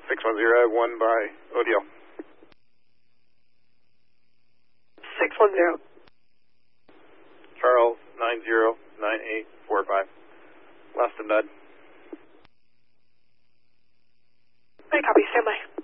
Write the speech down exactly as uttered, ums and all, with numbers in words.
six one zero, I have one by O D L. six one zero. Charles, nine zero nine eight four five. Last and dead. I copy, stand by.